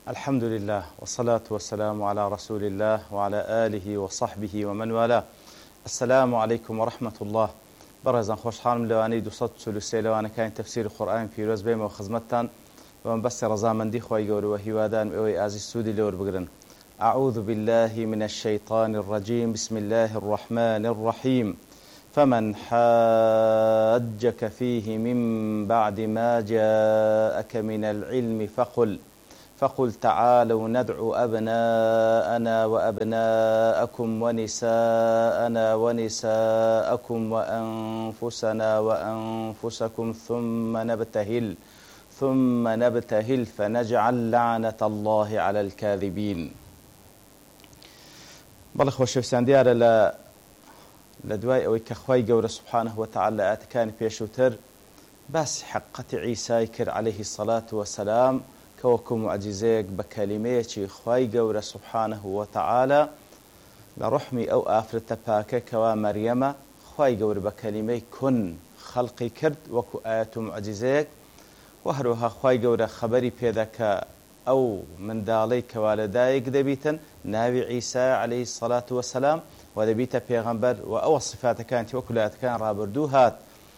الحمد لله والصلاة والسلام على رسول الله وعلى آله وصحبه ومن والاه. السلام عليكم ورحمة الله. برزان خوش حالم لواني 233 لوانا كان تفسير القرآن في روز بيما وخزمتان ومن بس رزامندي خوي قول وهيوادان اوي ازي السودي لور بقرن. أعوذ بالله من الشيطان الرجيم. بسم الله الرحمن الرحيم. فمن حاجك فيه من بعد ما جاءك من العلم فقل تعالوا ندعو أبناءنا وأبناءكم ونساءنا ونساءكم وأنفسنا وأنفسكم ثم نبتهل فنجعل لعنة الله على الكاذبين. بەڵێ خۆشەویستان دیارە لە دوای ئەوەی کە خوای گەورە سوبحانه وتعالى ئاەتەکانی پێشووتر باسی حەقیقەتی عیسای کرد عەلەیهی الصەلاة وەسەلام کە وەکو موعجیزەیەک بە کەلیمەیەکی خوای گەورە سوبحانه وتعالى لە ڕحمی ئەو ئافرەتە پاکە کەوا مەریەمە خوای گەورە بە کەلیمەی کون خەڵقی کرد وەکو ئاەت و موعجیزەیەک و هەروەها خوای گەورە خەبەری پێدەکە ئەو منداڵەی کەوا لەدایک دەبیتن ناوی عیسا عەلەیهی الصەلاة وەسەلام و دەبیتە پێغەمبەر و ئەوە صفاتەکانی وەکو لە ئاەتەکان ڕابردوو هات.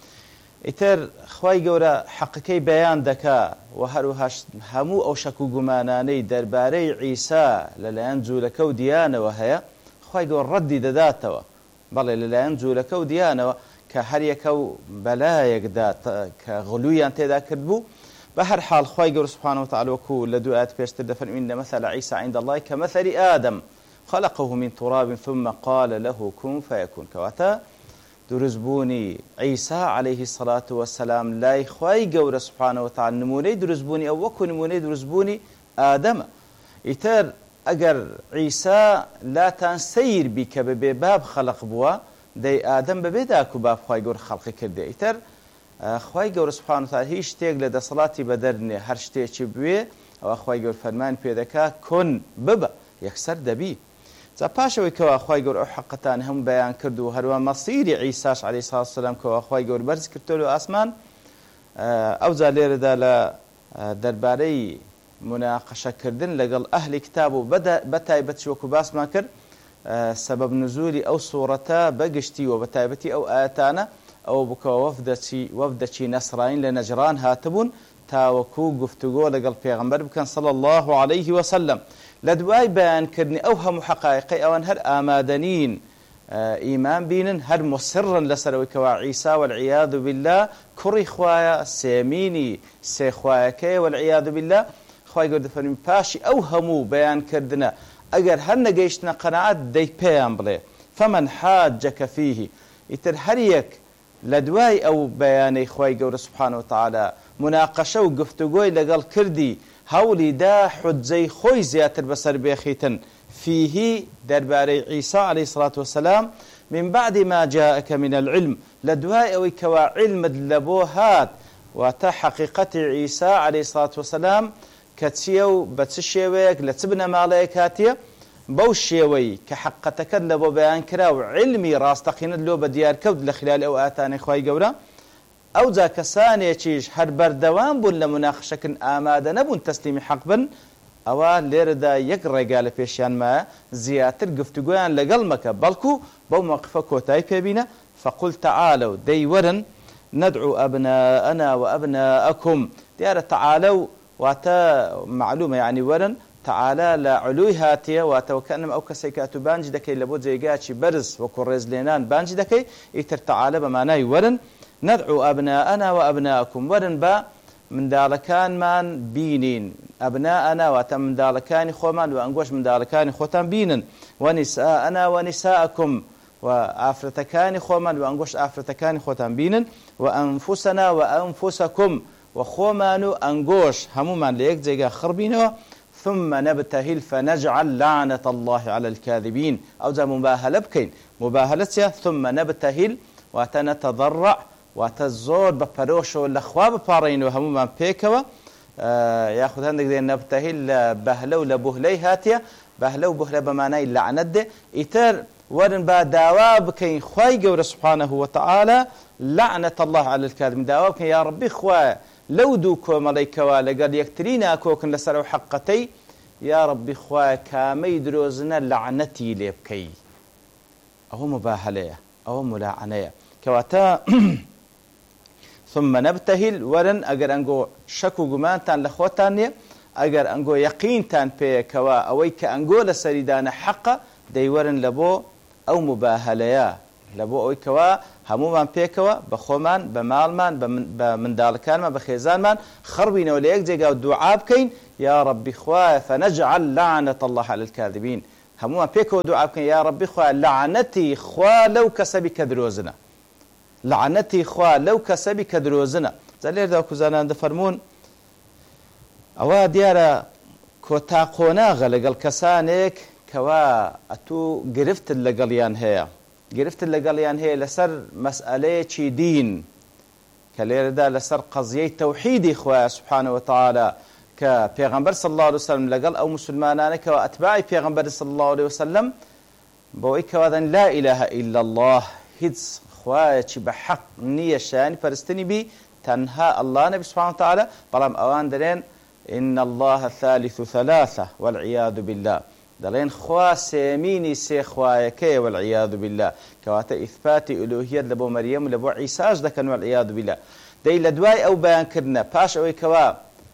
ئیتر خوای گەورە حەقەکەی بەیان دەکا و هەروەهاش هەموو ئەو شەک و گومانانەی دەربارەی عیسا لەلایەن جوولەکە و دیانەوە هەیە خوای گەورە ڕەدی دەداتەوە. بەڵێ لەلایەن جوولەکە و دیانەوە کە هەر یەکە و بەلایەکدا کە غلوویان تێدا کرد بوو. بهر حال خوای گەورە سبحانه وتعالى وكو لدوات بيشتر دفن إن مثل عيسى عند الله كمثل آدم خلقه من تراب ثم قال له كن فيكون. كواتا درزبوني عيسى عليه الصلاة والسلام لا خوای گەورە سبحانه وتعالى نموني درزبوني أو وكو نموني درزبوني آدم. إتر أجر عيسى لا تنسير بك بباب خلق بوا دي آدم ببداكو باب خوای گەورە خلق كرده. إتر خوای گەورە سبحانه وتعالى هیچ شتێک لە دەسەڵاتی بەدەرنێ هەر شتێکی بوێ ئەوە خوای گەورە فەرمان پێدەکا کۆن ببە یەکسەر دەبی. جا پاشەوەی کەوا خوای گەورە ئەو حەقەتان هەموو بەیان کرد و هەروە مەسیری عیساش عەلەیهی الصەلاة وەسەلام کەوا خوای گەورە بەرز کردووە لە ئاسمان. ئەوجا لێرەدا لە دەربارەی مناقەشەکردن لەگەڵ ئەهلی کتاب و بەتایبەتی وەکو باسمان کرد سەبەب نزولی ئەو سوورەتە بەگشتی و بەتایبەتی ئەو ئاەتانە ئەو بکەوە وەفدەچی نەسڕین لە نەجران هاتبوون تاوەکو گفتوگۆ لەگەڵ پێغەمبەر بکەن صلی الله عليه وسلم. لە دوای بەیانکردنی ئەو هەموو حەقایقی ئەوان هەر ئامادەنین ئیمان بینن هەر مصرن لەسەرەوەی کەوا عیسا والعیاذ بالله کوڕی خوایە سێمینی سێ خوایەکەیە والعیاذ بالله. خوای گەورە دەفەرمێ پاشی ئەو هەموو بەیانکردنە ئەگەر هەر نەگەیشتنە قەناعەت دەی پێیان بڵێ فمن حاجك فيه. ئیتر هەر یەک لە دوای ئەو بەیانەی خوای گەورە سبحانه وتعالى مناقەشە و گفتوگۆی لەگەڵ کردی هەوڵی دا حجەی خۆی زیاتر بەسەر بێخیتن فیهی دەربارەی عیسا عەلەیهی الصەلاة وەسەلام من بعد ما جاءك من العلم لە دوای ئەوەی کەوا علمت لەبۆ هات واتە حەقیقەتی عیسا عەلەیهی الصەلاة وەسەلام کە چییە و بە چ شێوەیەک لە چ بنەماڵەیەک هاتیە بەو شێوەی کە حەقەتەکەت لە بۆ بەیان کرا و علمی ڕاستەقینت لۆ بە دیارکەوت لە خلال ئەو ئاتانەی خوای گەورە ئەوجا کەسانێکیش هەر بەردەوام بوون لە مناقەشەکردن ئامادە نەبوون تەسلیمی حەق بن ئەوە لێرەدا یەک ڕێگا لە پێشیان مایە زیاتر گفتوگۆیان لەگەڵ مەکە بەڵکو بەو موقفە کۆتایی پێبینە فقل تعالوا دەی وەرن ندعو أبناءنا وأبناءكم. دیارە تعالوا واتە معلومە یعنی وەرن تعالى لا علوي هاتيه واتوكأنم أو كسيكاتو بانج دكي لبو زيقاتي برز وكوريز لينان بانج دكي يتر تعالى بمعنى ورن ندعو أبناءنا وأبناءكم ورن با من دالكان من بينين أبناءنا واتم من دالكان خومان وأنقوش من دالكان خوتان بينن ونساءنا ونساءكم وآفرتكان خومان وأنقوش آفرتكان خوتان بينن وأنفسنا وأنفسكم وخومان أنقوش همومان ليك زيقا خربينه ثم نبتهل فنجعل لعنة الله على الكاذبين. أو ذا مباهلة بكين مباهلة ثم نبتهل وتنتضرع وتزور بفروش والأخوة بفارين وهم من بيكوا ياخذ عندك ذي نبتهل بهلو لبهلي هاتيا بهلو بهلا بمعنى اللعنة ده إتر ورن بعد دعوة بكين خوي جور سبحانه وتعالى لعنة الله على الكاذبين دعوة بكين يا ربي خوي لو دوكو ملايكوا لقد يكترينا كوكن لسروا حقتي یا ڕەبی خوایە کامەی درۆزنە لەعنەتی لێ بکەی. ئەوە مباهەلەیە، ئەوە ملاعنەیە. کەواتە ثم نبتهل ورن ئەگەر ئەنگۆ شەک و گومانتان لە خۆتان نییە، ئەگەر ئەنگۆ یەقینتان پێیەکەوە ئەوەی کە ئەنگۆ لە سەریدانە حەقە دەیوەرن لە بۆ ئەو مباهەلەیە، لە بۆ ئەوەی کەوا هەمومان پێکەوە بە خۆمان بە ماڵمان بە منداڵەکانمان بە خێزانمان خەڕبینەوە لە یەک جێگا و دوعا بکەین یا ڕەبی خوایە فەنەجعل لعنة الله على الكاذبين. هەمومان پێکەوە دوعا بکەین یا ڕەبی خوایە لعنەتی خوا لەو کەسەبی کە درۆزنە، لعنەتی خوا لەو کەسەبی کە درۆزنە. جا لێردا کوزانان دەفەرمون ئەوە دیارە کۆتاقۆناغە لەگەڵ کەسانێک کەوا ئەتوو گرفتت لەگەڵیان هەیە، گرفتت لەگەڵیان هەیە لەسەر مەسئەلەیەکی دین کە لێرەدا لەسەر قەزیەی تەوحیدی خوایە سبحانه وتعالى کە پێغەمبەر صلی الله عليه وسلم لەگەڵ ئەو مسلمانانێکەوە ئەتباعی پێغەمبەر صلی الله عليه وسلم بۆەوەی کەوادەن لا إله إلا الله، هیچ خوایەکی بە حەق نییە شایانی پەرستنی بی تەنها ئەڵڵا نەبی سبحانه وتعالى، بەڵام ئەوان دەرێن إن الله ثالث ثلاثة والعياذ بالله، دەڵێن خوا سێمینی سێ خوایەکەیە والعياذ بالله، کەواتە ئیثباتی ئولوهیەت لە بۆ مەریەم و لە بۆ عیساش دەکەن والعياذ بالله. دەی لە دوای ئەو بەیانکردنە پاش ئەوەی کەوا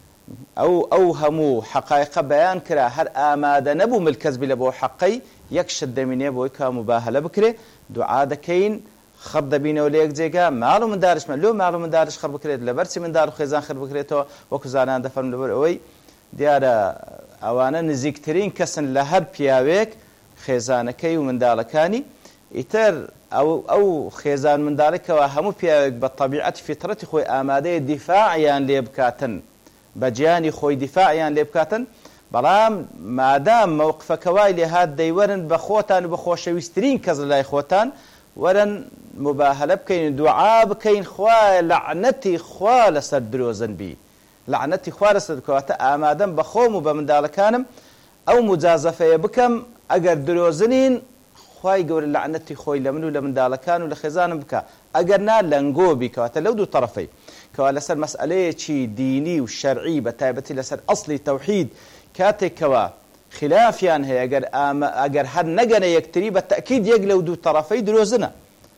ئەو هەموو حەقایقە بەیان کرا هەر ئامادە نەبوو ملکەزبی لە بۆ حەقەی یەک شت دەمینێ بۆی کە مباهەلە بکرێ، دوعا دەکەین خەڕ دەبینەوە لە یەک جێگا، ماڵ و منداڵشمان لۆ ماڵ و منداڵش خەڕ بکرێت، لە بەرچی منداڵ و خێزان خەڕ بکرێتەوە. وەکو زانان دەفەرمون لەبەر ئەوەی دیارە ئەوانە نزیکترین کەسن لە هەر پیاوێک خێزانەکەی و منداڵەکانی. ئیتر ئەو خێزان منداڵێکەوە هەموو پیاوێک بە تەبیعەتی فیترەتی خۆی ئامادەیە دیفاعیان لێ بکاتن، بە گیانی خۆی دیفاعیان لێ بکاتن، بەڵام مادام مەوقفەکەوای لێ هات دەیوەرن بە خۆتان و بە خۆشەویستترین کەس لە لای خۆتان وەرن مباهەلە بکەین، دوعا بکەین خوایە لعنەتی خوا لەسەر درۆزن بی، لعنەتی خوا لەسەر کەواتە ئامادەم بە خۆم و بە منداڵەکانم ئەو مجازەفەیە بکەم ئەگەر درۆزنین خوای گەورە لعنەتی خۆی لە من و لە منداڵەکان و لە خێزانم بکە، ئەگەر نا لەنگۆ بی کەواتە لەو دوو تەرەفەی کەوا لەسەر مەسئلەیەکی دینی و شەرعی بە تایبەتی لەسەر ئەسڵی تەوحید کاتێکەوە خلافیان هەیە ئەگەر هەر نەگەنە یەکتری بە تەکید یەک لەو دوو تەرەفەی درۆزنە،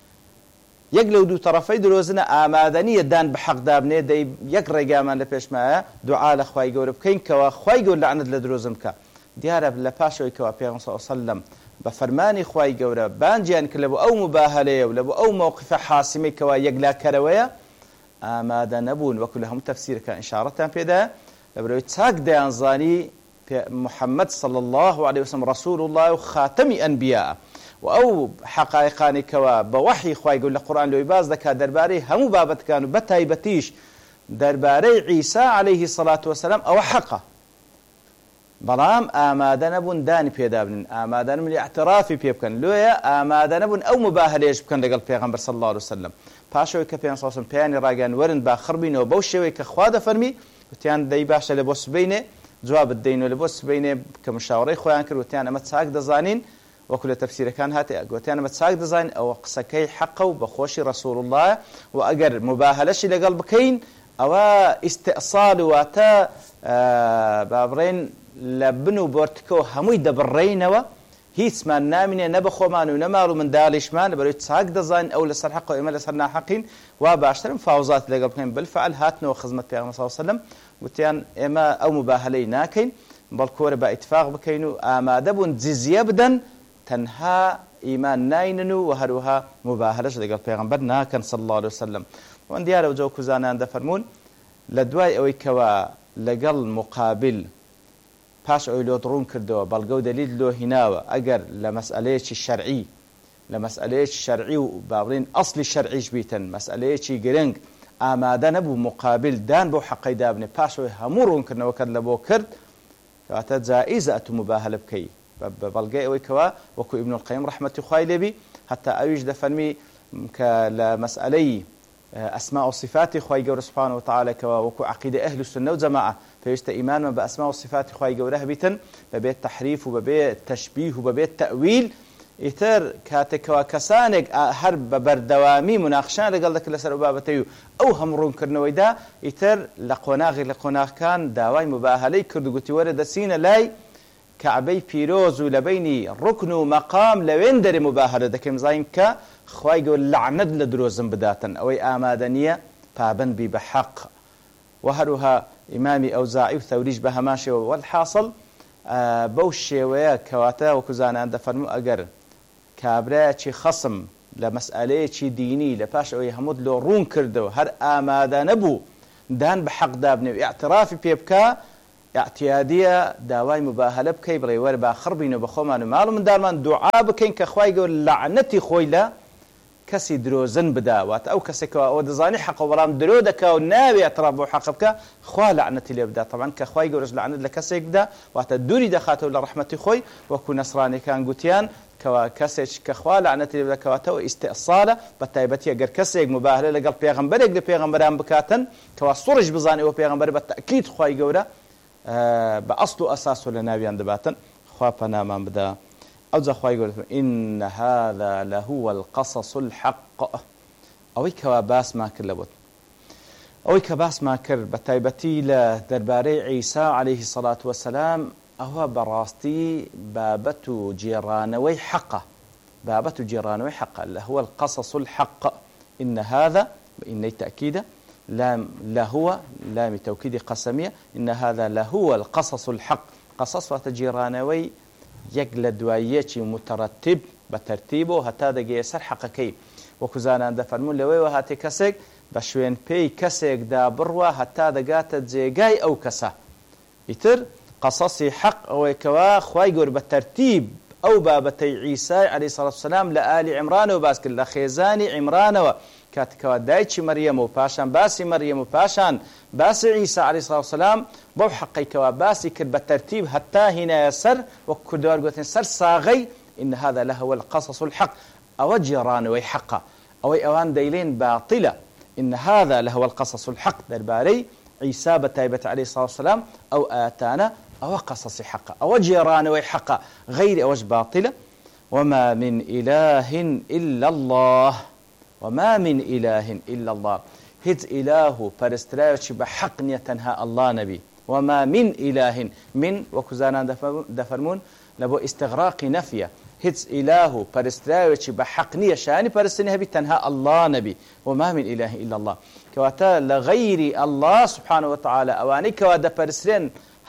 یەک لەو دوو تەرەفەی درۆزنە ئامادە نییە دان بە حەق دابنێ. دەی یەک ڕێگامان لە پێشمایە دوعا لە خوای گەورە بکەین کەوا خوای گەورە لعنەت لە درۆزن بکە. دیارە لە پاشەوەی کەوا پێغەمبەر صلی الله علیه وسلم بە فەرمانی خوای گەورە بانجیان کرد لە بۆ ئەو مباهەلەیە و لە بۆ ئەو موقفە حاسمەی کەوا یەکلاکەرەوەیە ئامادە نەبوون، وەکو لە هەموو تەفسیرەکان ئیشارەتان پێدایە لەبەرەوەی چاک دەیانزانی محەممەد صلی الله عليه وسلم رسول الله و خاتەمی ئەنبیا و ئەو حەقایقانی کەوا بە وەحی خوای گەورە لە قورئان لۆی باز دەکات دەربارەی هەموو بابەتەکان و بە تایبەتیش دەربارەی عیسا عليه الصلاة والسلام ئەوە حەقە، بەڵام ئامادە نەبوون دانی پێدا بنن، ئامادە نەبوون اعترافی پێ بکەن، لۆیە ئامادە نەبوون ئەو مباهەلەیەش بکەن لەگەڵ پێغەمبەر صلی الله عليه وسلم. پاشەوەی کە پێغەمبەر صلی الله عليه وسلم پێیانی ڕاگەیان وەرن با خڕبینەوە بەو شێوەیە کە خوا دەفەرمی، وتیان دەی باشە لە بۆ سبەینێ جوابت دەینەوە لە بۆ سبەینێ کە مشاوەڕەی خۆیان کرد، وتیان ئەمە چاک دەزانین، وەکو لە تەفسیرەکان هاتێ گوتیان ئەمە چاک دەزانین ئەوە قسەکەی حەقە و بەخۆشی ڕەسوڵ الله و ئەگەر مباهەلەشی لەگەڵ بکەین ئەوە ئیستئصال واتە با بڕێن لە بن و بۆرتکەوە هەمووی دەبڕێینەوە، هیچمان نامینێ نە بە خۆمان و نەماڵ و منداڵیشمان لەبەرەوەی چاک دەزانین ئەو لەسەر حەق و ئێمە لەسەر ناحەقین، وا باشترم فاوزات لەگەڵ بکەین. بالفعل هاتنەوە خزمەت پێغەمبەر صلی الله عليه وسلم وتیان ئێمە ئەو مباهەلەی ناکەین، بەڵکو وەرە بە ئیتفاق بکەین و ئامادە بوون جزیە بدەن، تەنها ئیمان ناینن و هەروەها مباهەلەش لەگەڵ پێغەمبەر ناکەن صلی الله عليه وسلم. وان دیارە و جەوکو زانان دەفەرمون لە دوای ئەوەی کەوا لەگەڵ مقابل پاش ئەوی لۆ دڕوون کردەوە بەڵگە و دەلیل لۆ هیناوە ئەگەر لە مەسئلەیەکی شەرعی لە مەسئلەیەکی شەرعی و با بڵێن ئەسڵی شەرعیش بیتن مەسئلەیەکی گرنگ ئامادە نەبوو مقابل دان بۆ حەقەی دابنێ پاشەوەی هەموو ڕوونکردنەوە کرد لە بۆ کرد، کەواتە جائیزە ئەتوو مباهەلە بکەی بە بەڵگەی ئەوەی کەوا وەکو ئیبن القەیم ڕەحمەتی خوای لێبی حتا ئەویش دەفەرمی کە لە مەسئلەی ئەسماء و صفاتی خوای گەورە سبحانه وتعالى کەوا وەکو عەقیدە ئەهل السنە و جەماعە پێویستە ئیمانمان بە ئەسما و صفاتی خوای گەورە هەبیتن بەبێت تەحریف و بەبێت تەشبیه و بەبێت تەویل. ئیتر کاتێکەوە کەسانێک هەر بە بەردەوامی مناقشان لەگەڵ دەکرد لەسەر ئەو بابەتەی و ئەو هەموو ڕوونکردنەوەیدا ئیتر لە قۆناغی لە قۆناغەکان داوای مباهەلەی کرد و گوتی وەرە دەچینە لای كعبەی پیرۆز و لە بینی ڕوکن و مەقام لەوێن دەرێ مباهەرە دەکەین زانین کە خوای گەورە لعنەت لە درۆزم بداتن ئەوەی ئامادە نییە پابند بی بە حەق و هەروها ئیمامی ئەوزاعی و ثەوریش بە هەمان شێوە والحاصل بەو شێوەیە کەواتە وەکو زانان دەفەرموو ئەگەر کابرایەکی خەسم لە مەسئلەیەکی دینی لە پاش ئەوەی هەمووت لۆ ڕوون کردەوە هەر ئامادە نەبوو دان بە حەقدا بنێ و ئیعترافی پێ بکە اعتیادیە داوای مباهلە بکەی بڵێ وەرە با خڕبینەوە بە خۆمان و ماڵ و منداڵمان دوعا بکەین کە خوای گەورە لعنەتی خۆی لە کەسی درۆزن بدا واتە ئەو کەسێکەوە ئەوە دەزانی حەقە بەڵام درۆ دەکا و ناوێ ئەتراف بۆ حەق بکە خوا لعنەتی لێ بدا طبعا کە خوای گەورەش لعنەت لە کەسێک بدا واتە دووری دەخاتەوە لە ڕەحمەتی خۆی وەکو نەسرانیەکان گوتیان کەوا کەسێک کە خوا لعنەتی لێ بدەکەواتەوە ئیستئصالە بە تایبەتی ئەگەر کەسێک مباهلە لەگەڵ پێغەمبەرێک لە پێغەمبەران بکاتن کەوا سوڕش بزانێ ئەوە پێغەمبەر بە تەئکید خوای گەورە بە ئەسڵ و ئەساس و لە ناویان دەباتن خوا پەنامان بدا ئەو جا خوای گەورە ئین هذا لهو القصص الحق ئەوەی کەوا باسمان کرد لە بۆت ئەوەی کە باسمان کرد بە تایبەتی لە دەربارەی عیسا عەلەیهی سەڵات وەسەلام ئەوە بەڕاستی بابەت و جێڕانەوەی حەقە بابەت و جێڕانەوەی حەقە لهو القصص الحق إن هذا إن تأكيد لهو لام توكيد قسمية إن هذا لهو القصص الحق قصص وتجيرانوي يقل دوايتي مترتب بترتيبه حتى دقي سر حقكي وكزانا دفرمون لوي وهاتي كسك بشوين بي كسك دا بروا حتى دقات زيقاي أو كسا يتر قصصي حق أو كوا خوايقور بالترتيب أو بابتي عيسى عليه الصلاة والسلام لآل عمران وباسك لخيزاني عمران كاتكوا دايتشي مريم وباشان باسي مريم وباشان باسي عيسى عليه الصلاة والسلام بو حقي كوا باسي كد بالترتيب حتى هنا يسر وكدوار قوتين سر صاغي إن هذا لهو القصص الحق أو جيران ويحقا أو أوان ديلين باطلة إن هذا لهو القصص الحق درباري عيسى بتايبة عليه الصلاة والسلام أو آتانا أو قصص حقا أو جيران ويحقا غير أوج باطلة وما من إله إلا الله وما من إله إلا الله هيت إله فرسترايش بحق تنهى الله نبي وما من إله من وكزانا دفرمون لبو استغراق نفيه هيت إله فرسترايش بحق نية شاني فرستنها بتنهى الله نبي وما من إله إلا الله كواتا لغير الله سبحانه وتعالى أواني كواتا فرسترين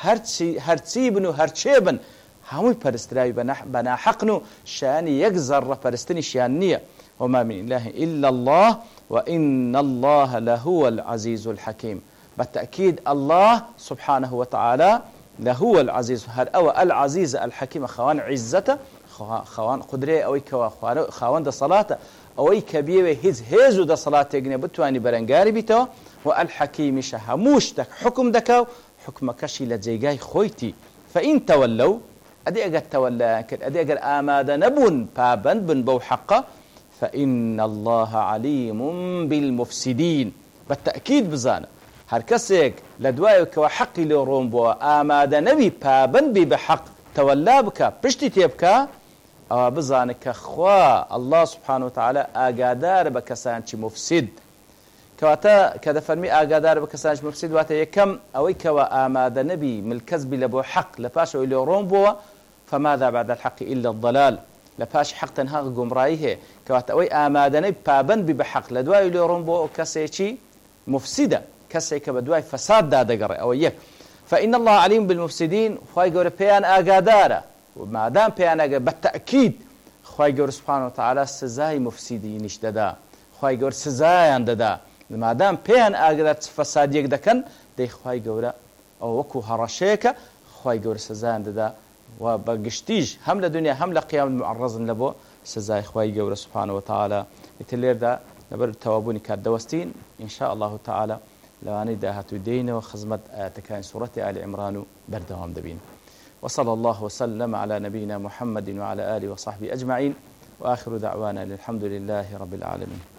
هرتسي بنو هرتشي بن هموي فرستراي بنا حقنو شاني يقزر فرستني شانية وما من إله إلا الله وإن الله لهو العزيز الحكيم بالتأكيد الله سبحانه وتعالى لهو العزيز هر أو العزيز الحكيم خوان عزته خوان قدرة أو خوان دا صلاة أو كبيرة هزو دا صلاة يجني بتواني برنجاري بتو والحكيم شهموش دك حكم دكاو حكم كشي لزيجاي خويتي فإن تولوا أدي أجر تولى أدي أجر آماد نبون بابن بن بو حقه فإن الله عليم بالمفسدين بالتأكيد بزانا هركسك لدوايك وحقي لروم بو آماد نبي بابن بي بحق تولى بك بشتي تيبكا بزانك خوا الله سبحانه وتعالى آقادار بكسانش مفسد كواتا كذا فرمي آقادار بكسانش مفسد واتا يكم أويك وآماد نبي من الكذب لبو حق لفاشو لروم بو فماذا بعد الحق إلا الضلال لپاش حق تنها گمراهیه كوات اوي آمادنه پابند بي بحق لدواي لورون بو كسيچي مفسده كسي كبدواي فساد دادگره او يك فإن الله عليم بالمفسدين خوای گور پیان آگاداره وما دام پیان آگاد بالتأكيد خوای گور سبحانه وتعالى سزای مفسدینش دادا خوای گور سزایان دادا ما دام پیان آگاد فساد یک دکن دی خوای گور او وکو هرشيك خوای گور سزایان دادا وبقشتيج هم لدنيا هم لقيام المعرض لبو سزاي خواي قول سبحانه وتعالى يتلير دا لبر توابوني كالدوستين إن شاء الله تعالى لو أنا داهت دين وخزمت تكاين سورة آل عمران بردهم دبين وصلى الله وسلم على نبينا محمد وعلى آله وصحبه أجمعين وآخر دعوانا الحمد لله رب العالمين